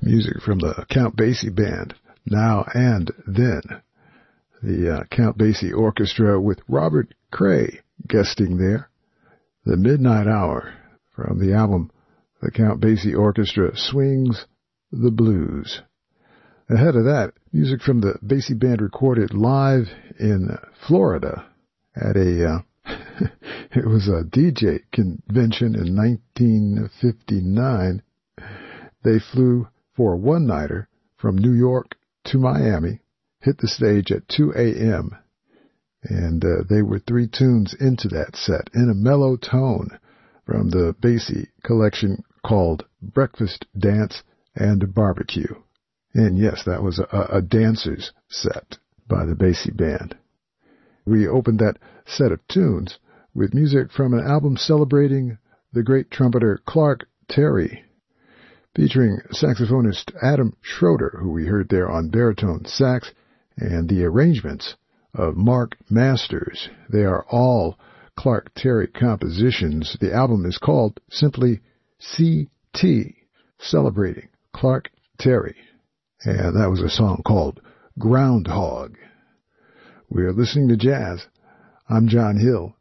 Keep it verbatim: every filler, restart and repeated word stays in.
music from the Count Basie Band, Now and Then. The uh, Count Basie Orchestra with Robert Cray guesting there. The Midnight Hour from the album The Count Basie Orchestra Swings the Blues. Ahead of that, music from the Basie Band recorded live in Florida at a, uh, it was a D J convention in nineteen fifty-nine. They flew for a one-nighter from New York to Miami, hit the stage at two a.m., and uh, they were three tunes into that set in a mellow tone from the Basie collection called Breakfast, Dance, and Barbecue. And yes, that was a, a dancer's set by the Basie Band. We opened that set of tunes with music from an album celebrating the great trumpeter Clark Terry, featuring saxophonist Adam Schroeder, who we heard there on baritone sax, and the arrangements of Mark Masters. They are all Clark Terry compositions. The album is called simply C T, celebrating Clark Terry. And that was a song called Groundhog. We're listening to jazz. I'm John Hill,